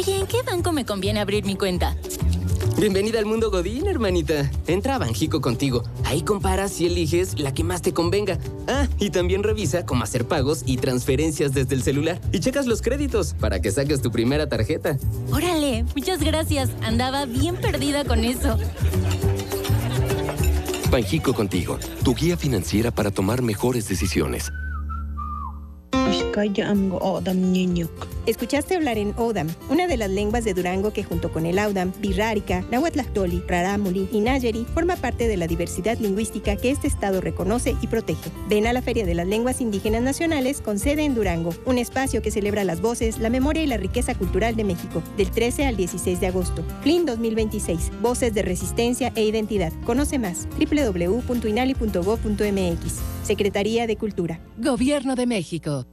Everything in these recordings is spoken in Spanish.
Oye, ¿en qué banco me conviene abrir mi cuenta? Bienvenida al mundo Godín, hermanita. Entra a Banjico Contigo. Ahí comparas y eliges la que más te convenga. Ah, y también revisa cómo hacer pagos y transferencias desde el celular. Y checas los créditos para que saques tu primera tarjeta. Órale, muchas gracias. Andaba bien perdida con eso. Banjico Contigo, tu guía financiera para tomar mejores decisiones. Escuchaste hablar en Odam, una de las lenguas de Durango que junto con el Audam, Birrárica, Nahuatlactoli, Rarámuri y Nayeri forma parte de la diversidad lingüística que este estado reconoce y protege. Ven a la Feria de las Lenguas Indígenas Nacionales con sede en Durango, un espacio que celebra las voces, la memoria y la riqueza cultural de México, del 13 al 16 de agosto. FLIN 2026, Voces de Resistencia e Identidad. Conoce más, www.inali.gov.mx. Secretaría de Cultura. Gobierno de México.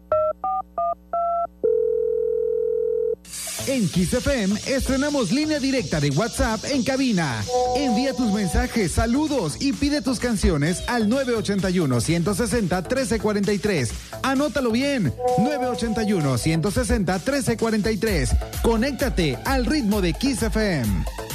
En Kiss FM estrenamos línea directa de WhatsApp en cabina. Envía tus mensajes, saludos y pide tus canciones al 981-160-1343. Anótalo bien, 981-160-1343. Conéctate al ritmo de Kiss FM.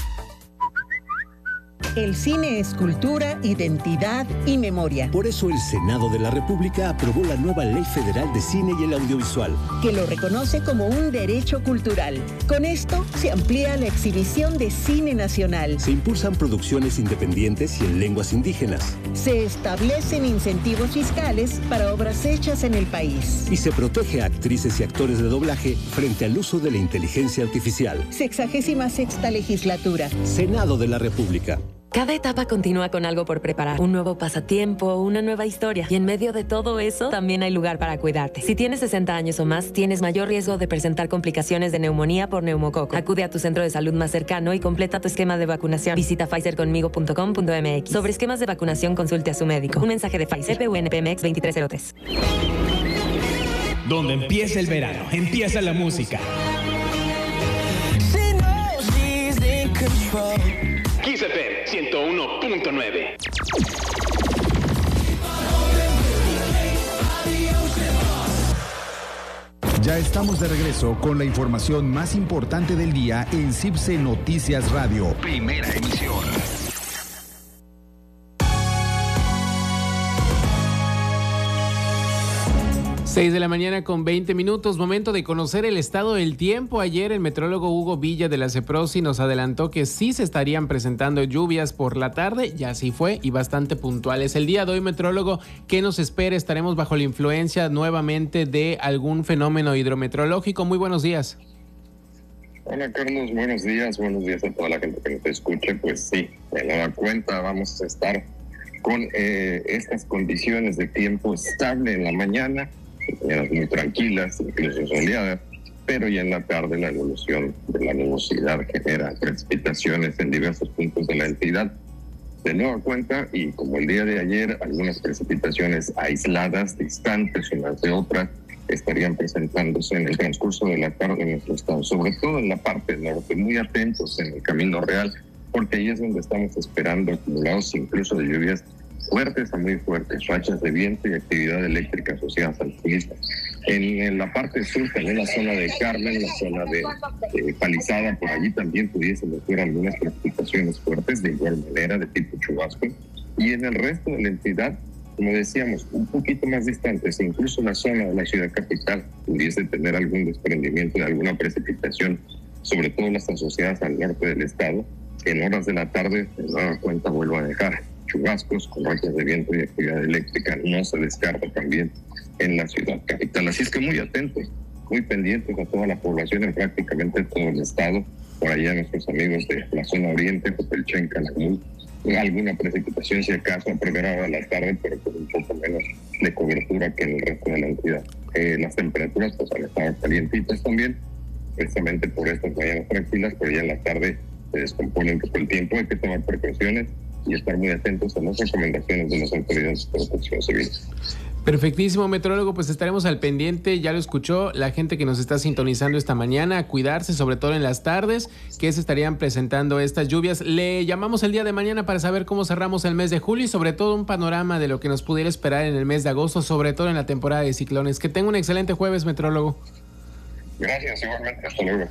El cine es cultura, identidad y memoria. Por eso el Senado de la República aprobó la nueva Ley Federal de Cine y el Audiovisual, que lo reconoce como un derecho cultural. Con esto se amplía la exhibición de cine nacional. Se impulsan producciones independientes y en lenguas indígenas. Se establecen incentivos fiscales para obras hechas en el país. Y se protege a actrices y actores de doblaje frente al uso de la inteligencia artificial. 66ª legislatura. Senado de la República. Cada etapa continúa con algo por preparar. Un nuevo pasatiempo, una nueva historia. Y en medio de todo eso, también hay lugar para cuidarte. Si tienes 60 años o más, tienes mayor riesgo de presentar complicaciones de neumonía por neumococo. Acude a tu centro de salud más cercano y completa tu esquema de vacunación. Visita pfizerconmigo.com.mx. Sobre esquemas de vacunación, consulte a su médico. Un mensaje de Pfizer, PUNPMX 2303. Donde empieza el verano, empieza la música. Kiss FM 101.9. Ya estamos de regreso con la información más importante del día en CIPSE Noticias Radio. Primera emisión. 6 de la mañana con 20 minutos, momento de conocer el estado del tiempo. Ayer el metrólogo Hugo Villa de la CEPROSI nos adelantó que sí se estarían presentando lluvias por la tarde, y así fue, y bastante puntuales. El día de hoy, metrólogo, ¿qué nos espera? ¿Estaremos bajo la influencia nuevamente de algún fenómeno hidrometeorológico? Muy buenos días. Hola Carlos, buenos días a toda la gente que nos escuche. Pues sí, de nueva cuenta vamos a estar con estas condiciones de tiempo estable en la mañana, mañanas muy tranquilas, incluso soleadas, pero ya en la tarde la evolución de la nubosidad genera precipitaciones en diversos puntos de la entidad. De nueva cuenta, y como el día de ayer, algunas precipitaciones aisladas, distantes unas de otras, estarían presentándose en el transcurso de la tarde en nuestro estado, sobre todo en la parte norte, muy atentos en el Camino Real, porque ahí es donde estamos esperando acumulados incluso de lluvias fuertes a muy fuertes, rachas de viento y actividad eléctrica asociadas al sismo. En la parte sur, también la zona de Carmen, la zona de Palizada, por allí también pudiesen ver algunas precipitaciones fuertes, de igual manera, de tipo chubasco. Y en el resto de la entidad, como decíamos, un poquito más distantes, incluso la zona de la ciudad capital pudiese tener algún desprendimiento de alguna precipitación, sobre todo las asociadas al norte del estado, que en horas de la tarde, de nueva cuenta, vuelvo a dejar chubascos con rachas de viento y actividad eléctrica. No se descarta también en la ciudad capital. Así es que muy atentos, muy pendientes a toda la población en prácticamente todo el estado. Por allá nuestros amigos de la zona oriente, Jopelchen, Calakmul, alguna precipitación si acaso a primera hora de la tarde, pero con un poco menos de cobertura que en el resto de la entidad. Las temperaturas pues han estado calientitas también, precisamente por estas mañanas tranquilas, pero ya en la tarde se descompone un poco el tiempo. Hay que tomar precauciones y estar muy atentos a las recomendaciones de las autoridades de protección civil. Perfectísimo, metrólogo, pues estaremos al pendiente. Ya lo escuchó la gente que nos está sintonizando esta mañana, a cuidarse, sobre todo en las tardes, que se estarían presentando estas lluvias. Le llamamos el día de mañana para saber cómo cerramos el mes de julio y sobre todo un panorama de lo que nos pudiera esperar en el mes de agosto, sobre todo en la temporada de ciclones. Que tenga un excelente jueves, metrólogo. Gracias, igualmente, hasta luego.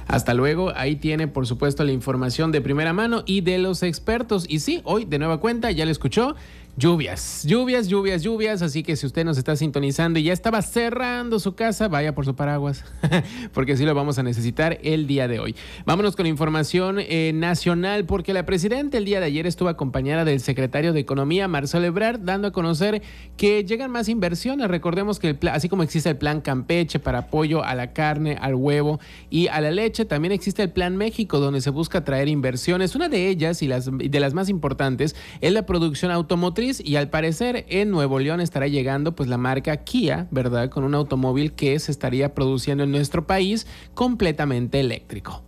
Hasta luego, ahí tiene por supuesto la información de primera mano y de los expertos. Y sí, hoy de nueva cuenta, ya lo escuchó, lluvias, así que si usted nos está sintonizando y ya estaba cerrando su casa, vaya por su paraguas, porque sí lo vamos a necesitar el día de hoy. Vámonos con información nacional, porque la presidenta el día de ayer estuvo acompañada del secretario de Economía, Marcelo Ebrard, dando a conocer que llegan más inversiones. Recordemos que así como existe el Plan Campeche para apoyo a la carne, al huevo y a la leche, también existe el Plan México, donde se busca traer inversiones. Una de ellas y de las más importantes es la producción automotriz, y al parecer en Nuevo León estará llegando pues la marca Kia, ¿verdad? Con un automóvil que se estaría produciendo en nuestro país completamente eléctrico.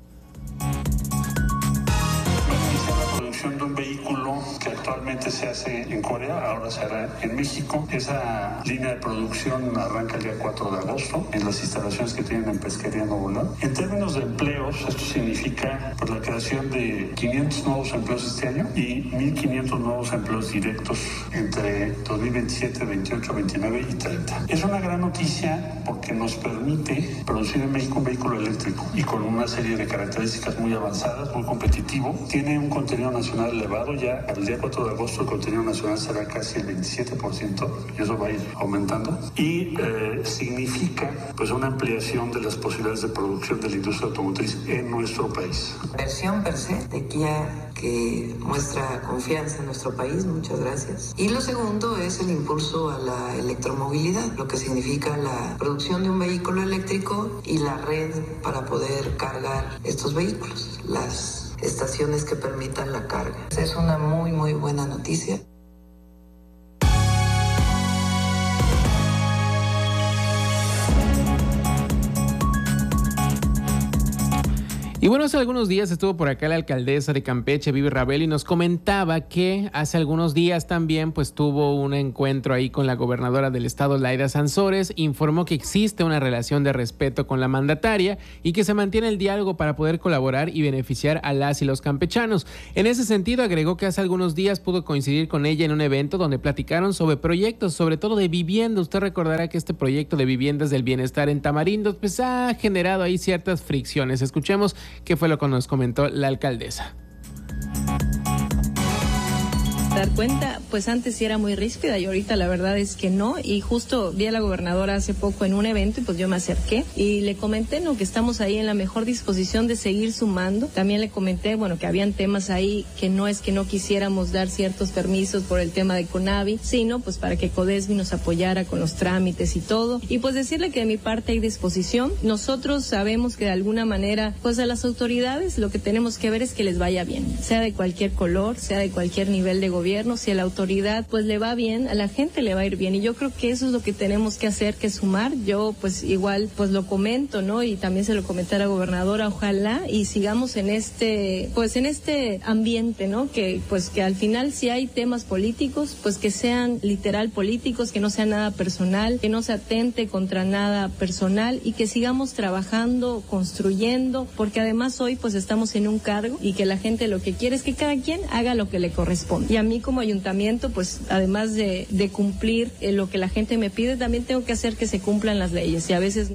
De un vehículo que actualmente se hace en Corea, ahora se hará en México. Esa línea de producción arranca el día 4 de agosto en las instalaciones que tienen en Pesquería Nuevo León. En términos de empleos, esto significa pues, la creación de 500 nuevos empleos este año y 1.500 nuevos empleos directos entre 2027, 28, 29 y 30. Es una gran noticia porque nos permite producir en México un vehículo eléctrico y con una serie de características muy avanzadas, muy competitivo. Tiene un contenido nacional elevado, ya al día 4 de agosto el contenido nacional será casi el 27% y eso va a ir aumentando y significa pues una ampliación de las posibilidades de producción de la industria automotriz en nuestro país. Versión per se de Kia que muestra confianza en nuestro país, muchas gracias. Y lo segundo es el impulso a la electromovilidad, lo que significa la producción de un vehículo eléctrico y la red para poder cargar estos vehículos, las estaciones que permitan la carga. Es una muy, muy buena noticia. Y bueno, hace algunos días estuvo por acá la alcaldesa de Campeche, Vivi Rabel, y nos comentaba que hace algunos días también pues tuvo un encuentro ahí con la gobernadora del estado, Laida Sansores. Informó que existe una relación de respeto con la mandataria y que se mantiene el diálogo para poder colaborar y beneficiar a las y los campechanos. En ese sentido, agregó que hace algunos días pudo coincidir con ella en un evento donde platicaron sobre proyectos, sobre todo de vivienda. Usted recordará que este proyecto de viviendas del bienestar en Tamarindo pues ha generado ahí ciertas fricciones. Escuchemos qué fue lo que nos comentó la alcaldesa. Dar cuenta, pues antes sí era muy ríspida y ahorita la verdad es que no, y justo vi a la gobernadora hace poco en un evento y pues yo me acerqué y le comenté, ¿no?, que estamos ahí en la mejor disposición de seguir sumando. También le comenté, bueno, que habían temas ahí que no es que no quisiéramos dar ciertos permisos por el tema de CONAVI, sino pues para que CODESBI nos apoyara con los trámites y todo, y pues decirle que de mi parte hay disposición. Nosotros sabemos que de alguna manera, pues a las autoridades lo que tenemos que ver es que les vaya bien, sea de cualquier color, sea de cualquier nivel de gobierno. Si a la autoridad pues le va bien, a la gente le va a ir bien, y yo creo que eso es lo que tenemos que hacer, que sumar. Yo pues igual pues lo comento, ¿no? Y también se lo comenté a la gobernadora, ojalá y sigamos en este ambiente, ¿no? Que pues que al final si hay temas políticos, pues que sean literal políticos, que no sea nada personal, que no se atente contra nada personal y que sigamos trabajando, construyendo, porque además hoy pues estamos en un cargo y que la gente lo que quiere es que cada quien haga lo que le corresponde. Y a mí como ayuntamiento, pues además de cumplir lo que la gente me pide, también tengo que hacer que se cumplan las leyes y a veces...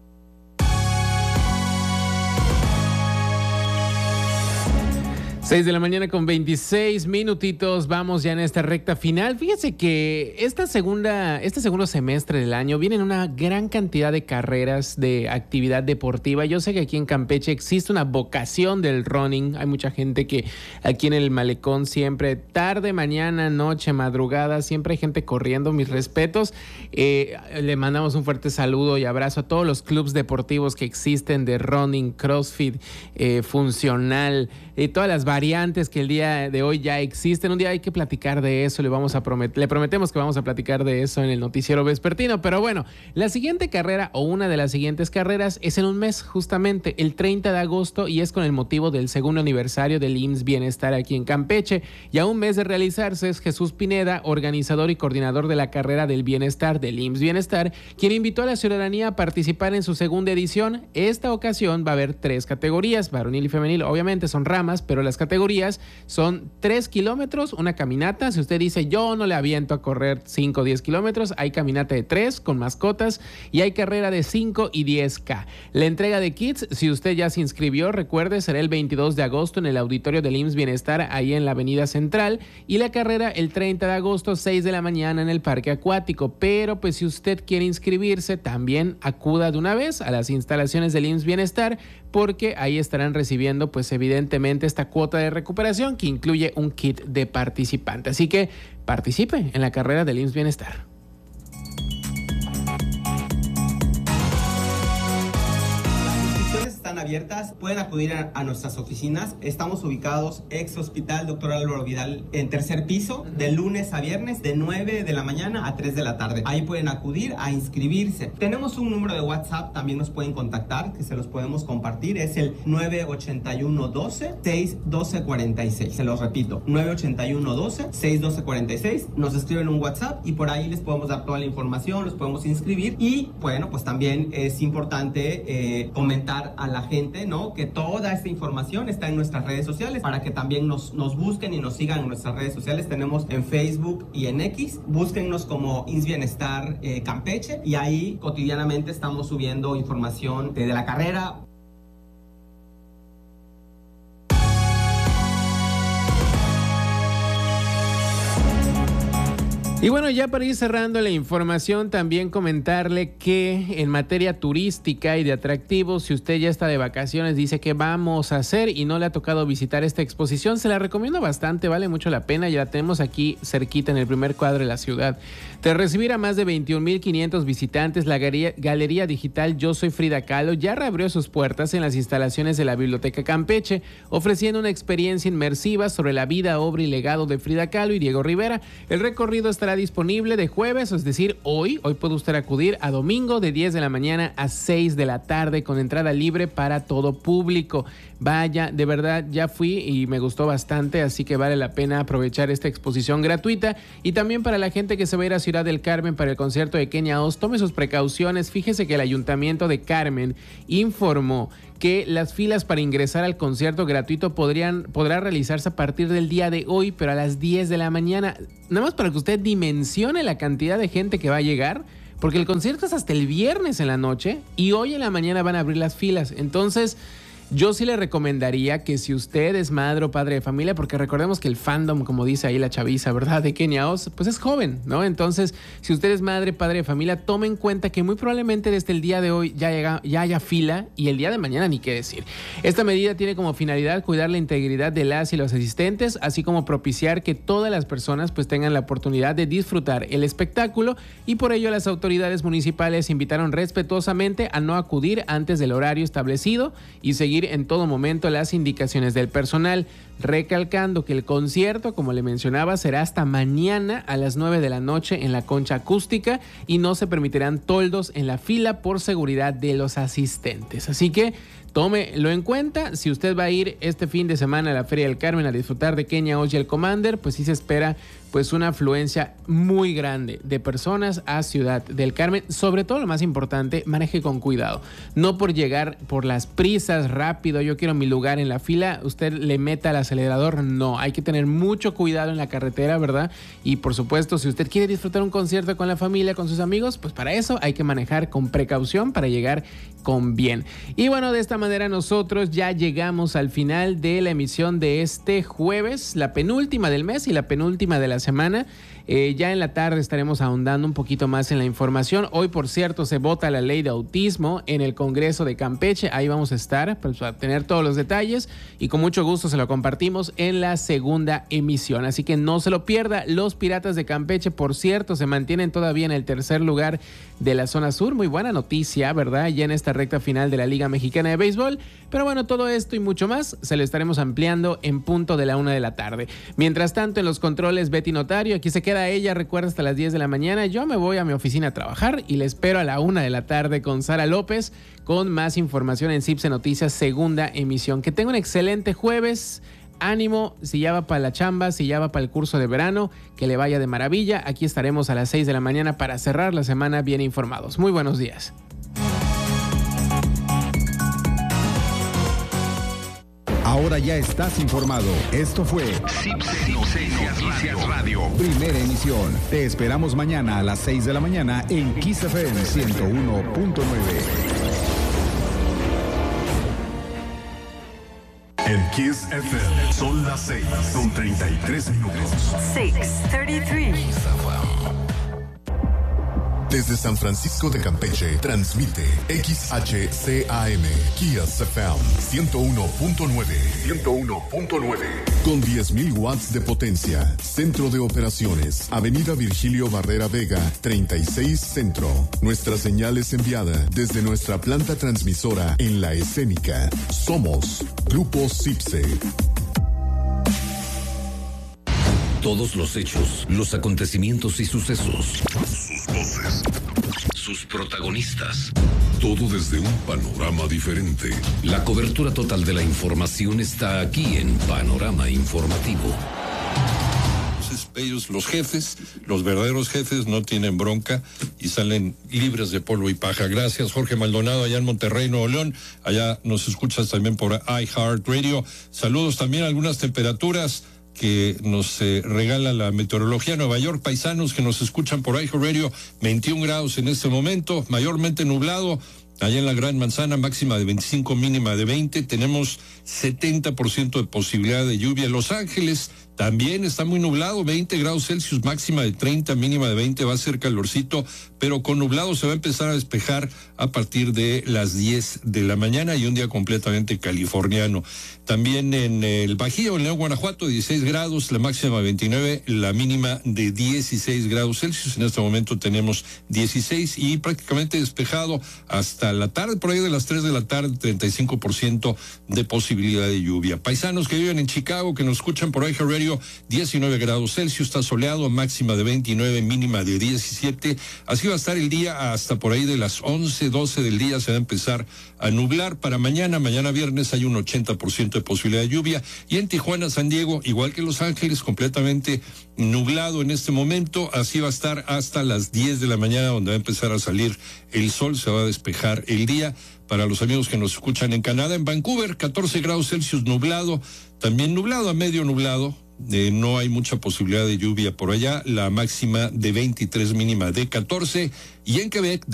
6 de la mañana con 26 minutitos, vamos ya en esta recta final. Fíjese que este segundo semestre del año vienen una gran cantidad de carreras de actividad deportiva. Yo sé que aquí en Campeche existe una vocación del running. Hay mucha gente que aquí en el malecón siempre, tarde, mañana, noche, madrugada, siempre hay gente corriendo. Mis respetos. Le mandamos un fuerte saludo y abrazo a todos los clubes deportivos que existen de running, CrossFit, funcional, todas las variantes que el día de hoy ya existen. Un día hay que platicar de eso, le prometemos que vamos a platicar de eso en el noticiero vespertino. Pero bueno, la siguiente carrera o una de las siguientes carreras es en un mes, justamente el 30 de agosto, y es con el motivo del segundo aniversario del IMSS Bienestar aquí en Campeche. Y a un mes de realizarse es Jesús Pineda, organizador y coordinador de la carrera del bienestar del IMSS Bienestar, quien invitó a la ciudadanía a participar en su segunda edición. Esta ocasión va a haber 3 categorías, varonil y femenil. Obviamente son ramas, pero las categorías categorías. Son 3 kilómetros, una caminata. Si usted dice, yo no le aviento a correr 5 o 10 kilómetros, hay caminata de 3 con mascotas y hay carrera de 5 y 10K. La entrega de kits, si usted ya se inscribió, recuerde, será el 22 de agosto en el auditorio del IMSS Bienestar, ahí en la Avenida Central, y la carrera el 30 de agosto, 6 de la mañana en el Parque Acuático. Pero pues si usted quiere inscribirse, también acuda de una vez a las instalaciones del IMSS Bienestar, porque ahí estarán recibiendo pues evidentemente esta cuota de recuperación que incluye un kit de participante. Así que participe en la carrera del IMSS Bienestar. Están abiertas, pueden acudir a nuestras oficinas. Estamos ubicados ex Hospital Dr. Álvaro Vidal en tercer piso, de lunes a viernes, de 9 de la mañana a 3 de la tarde. Ahí pueden acudir a inscribirse. Tenemos un número de WhatsApp, también nos pueden contactar, que se los podemos compartir. Es el 981-12-612-46. Se los repito, 981-12-612-46. Nos escriben un WhatsApp y por ahí les podemos dar toda la información, los podemos inscribir. Y bueno, pues también es importante comentar a la gente, ¿no?, que toda esta información está en nuestras redes sociales para que también nos busquen y nos sigan en nuestras redes sociales. Tenemos en Facebook y en X, búsquennos como IMSS Bienestar Campeche, y ahí cotidianamente estamos subiendo información de la carrera. Y bueno, ya para ir cerrando la información, también comentarle que en materia turística y de atractivos, si usted ya está de vacaciones, dice que vamos a hacer y no le ha tocado visitar esta exposición, se la recomiendo bastante, vale mucho la pena, ya la tenemos aquí cerquita en el primer cuadro de la ciudad. Tras recibir a más de 21,500 visitantes, la Galería Digital Yo Soy Frida Kahlo ya reabrió sus puertas en las instalaciones de la Biblioteca Campeche, ofreciendo una experiencia inmersiva sobre la vida, obra y legado de Frida Kahlo y Diego Rivera. El recorrido estará disponible de jueves, es decir, hoy puede usted acudir, a domingo de 10 de la mañana a 6 de la tarde con entrada libre para todo público. Vaya, de verdad ya fui y me gustó bastante, así que vale la pena aprovechar esta exposición gratuita. Y también para la gente que se va a ir a Ciudad del Carmen para el concierto de Kenia Os, tome sus precauciones. Fíjese que el Ayuntamiento de Carmen informó que las filas para ingresar al concierto gratuito podrá realizarse a partir del día de hoy, pero a las 10 de la mañana. Nada más para que usted dimensione la cantidad de gente que va a llegar, porque el concierto es hasta el viernes en la noche y hoy en la mañana van a abrir las filas. Entonces, yo sí le recomendaría que si usted es madre o padre de familia, porque recordemos que el fandom, como dice ahí la chaviza, ¿verdad?, de Kenia Os, pues es joven, ¿no? Entonces, si usted es madre, padre de familia, tome en cuenta que muy probablemente desde el día de hoy ya haya fila y el día de mañana ni qué decir. Esta medida tiene como finalidad cuidar la integridad de las y los asistentes, así como propiciar que todas las personas pues tengan la oportunidad de disfrutar el espectáculo, y por ello las autoridades municipales invitaron respetuosamente a no acudir antes del horario establecido y seguir en todo momento las indicaciones del personal, recalcando que el concierto, como le mencionaba, será hasta mañana a las 9 de la noche en la Concha Acústica y no se permitirán toldos en la fila por seguridad de los asistentes. Así que tómelo en cuenta. Si usted va a ir este fin de semana a la Feria del Carmen a disfrutar de Kenia Os y el Commander, pues sí se espera pues una afluencia muy grande de personas a Ciudad del Carmen. Sobre todo, lo más importante, maneje con cuidado. No por llegar por las prisas rápido, yo quiero mi lugar en la fila, usted le meta al acelerador. No, hay que tener mucho cuidado en la carretera, ¿verdad? Y por supuesto, si usted quiere disfrutar un concierto con la familia, con sus amigos, pues para eso hay que manejar con precaución para llegar con bien. Y bueno, de esta manera nosotros ya llegamos al final de la emisión de este jueves, la penúltima del mes y la penúltima de la semana. Ya en la tarde estaremos ahondando un poquito más en la información. Hoy, por cierto, se vota la ley de autismo en el Congreso de Campeche. Ahí vamos a estar pues, a tener todos los detalles y con mucho gusto se lo compartimos en la segunda emisión. Así que no se lo pierda. Los Piratas de Campeche, por cierto, se mantienen todavía en el tercer lugar de la zona sur. Muy buena noticia, ¿verdad? Ya en esta recta final de la Liga Mexicana de Béisbol. Pero bueno, todo esto y mucho más se lo estaremos ampliando en punto de la 1 de la tarde. Mientras tanto, en los controles, Betty Notario. Aquí se queda ella, recuerda, hasta las 10 de la mañana. Yo me voy a mi oficina a trabajar y le espero a la 1 de la tarde con Sara López con más información en CIPSE Noticias, segunda emisión. Que tenga un excelente jueves. Ánimo, si ya va para la chamba, si ya va para el curso de verano, que le vaya de maravilla. Aquí estaremos a las 6 de la mañana para cerrar la semana bien informados. Muy buenos días. Ahora ya estás informado. Esto fue CIPSE Noticias Radio. Primera emisión. Te esperamos mañana a las 6 de la mañana en Kiss FM 101.9. En Kiss FM son las 6:33. 6:33. Desde San Francisco de Campeche, transmite XHCAM, Kiss FM 101.9. Con 10.000 watts de potencia. Centro de operaciones, Avenida Virgilio Barrera Vega, 36 Centro. Nuestra señal es enviada desde nuestra planta transmisora en La Escénica. Somos Grupo CIPSE. Todos los hechos, los acontecimientos y sucesos. Sus voces. Sus protagonistas. Todo desde un panorama diferente. La cobertura total de la información está aquí en Panorama Informativo. Ellos, los jefes, los verdaderos jefes, no tienen bronca y salen libres de polvo y paja. Gracias, Jorge Maldonado, allá en Monterrey, Nuevo León. Allá nos escuchas también por iHeartRadio. Saludos también a algunas temperaturas que nos regala la meteorología. Nueva York, paisanos que nos escuchan por iHeartRadio, 21 grados en este momento, mayormente nublado. Allá en la Gran Manzana, máxima de 25, mínima de 20. Tenemos 70% de posibilidad de lluvia. Los Ángeles también está muy nublado, 20 grados Celsius, máxima de 30, mínima de 20. Va a ser calorcito, pero con nublado se va a empezar a despejar a partir de las 10 de la mañana y un día completamente californiano. También en el Bajío, en León, Guanajuato, 16 grados, la máxima 29, la mínima de 16 grados Celsius. En este momento tenemos 16 y prácticamente despejado hasta la tarde, por ahí de las 3 de la tarde, 35% de posibilidad de lluvia. Paisanos que viven en Chicago, que nos escuchan por iHeartRadio, 19 grados Celsius, está soleado, máxima de 29, mínima de 17. Así va a estar el día hasta por ahí de las 11, 12 del día, se va a empezar a nublar. Para mañana viernes, hay un 80% de posibilidad de lluvia. Y en Tijuana, San Diego, igual que Los Ángeles, completamente nublado en este momento. Así va a estar hasta las 10 de la mañana, donde va a empezar a salir el sol, se va a despejar el día. Para los amigos que nos escuchan en Canadá, en Vancouver, 14 grados Celsius, nublado, también nublado a medio nublado. No hay mucha posibilidad de lluvia por allá, la máxima de 23, mínima de 14. Y en Quebec,